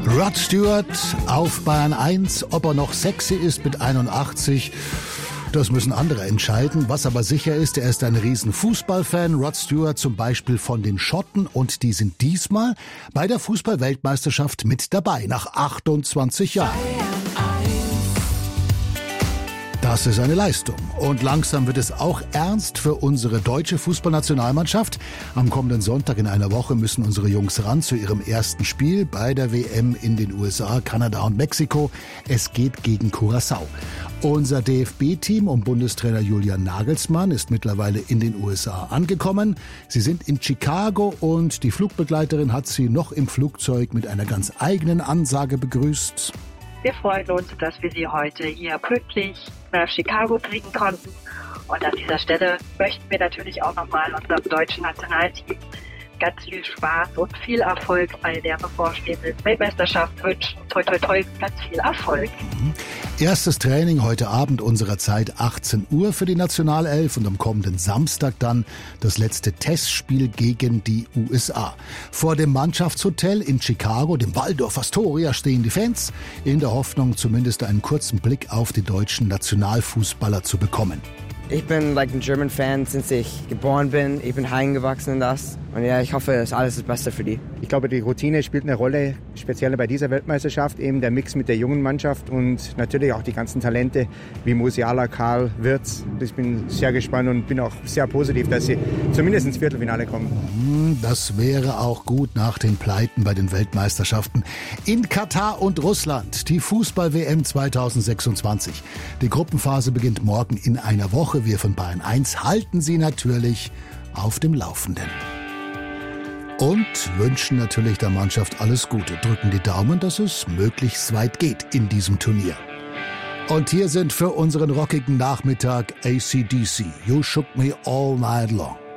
Rod Stewart auf Bayern 1, ob er noch sexy ist mit 81, das müssen andere entscheiden. Was aber sicher ist, er ist ein riesen Fußballfan. Rod Stewart zum Beispiel von den Schotten, und die sind diesmal bei der Fußball-Weltmeisterschaft mit dabei, nach 28 Jahren. Das ist eine Leistung. Und langsam wird es auch ernst für unsere deutsche Fußballnationalmannschaft. Am kommenden Sonntag in einer Woche müssen unsere Jungs ran zu ihrem ersten Spiel bei der WM in den USA, Kanada und Mexiko. Es geht gegen Curaçao. Unser DFB-Team um Bundestrainer Julian Nagelsmann ist mittlerweile in den USA angekommen. Sie sind in Chicago und die Flugbegleiterin hat sie noch im Flugzeug mit einer ganz eigenen Ansage begrüßt. Wir freuen uns, dass wir Sie heute hier pünktlich nach Chicago bringen konnten. Und an dieser Stelle möchten wir natürlich auch nochmal unserem deutschen Nationalteam ganz viel Spaß und viel Erfolg bei der bevorstehenden Weltmeisterschaft wünschen. Toi, toi, toi, ganz viel Erfolg. Erstes Training heute Abend unserer Zeit 18 Uhr für die Nationalelf und am kommenden Samstag dann das letzte Testspiel gegen die USA. Vor dem Mannschaftshotel in Chicago, dem Waldorf Astoria, stehen die Fans in der Hoffnung, zumindest einen kurzen Blick auf die deutschen Nationalfußballer zu bekommen. Ich bin ein German Fan, seit ich geboren bin. Ich bin heimgewachsen in das. Und ja, ich hoffe, dass alles das Beste für die. Ich glaube, die Routine spielt eine Rolle, speziell bei dieser Weltmeisterschaft. Eben der Mix mit der jungen Mannschaft und natürlich auch die ganzen Talente wie Musiala, Karl, Wirtz. Ich bin sehr gespannt und bin auch sehr positiv, dass sie zumindest ins Viertelfinale kommen. Das wäre auch gut nach den Pleiten bei den Weltmeisterschaften in Katar und Russland. Die Fußball-WM 2026. Die Gruppenphase beginnt morgen in einer Woche. Wir von Bayern 1 halten Sie natürlich auf dem Laufenden. Und wünschen natürlich der Mannschaft alles Gute. Drücken die Daumen, dass es möglichst weit geht in diesem Turnier. Und hier sind für unseren rockigen Nachmittag AC/DC. You Shook Me All Night Long.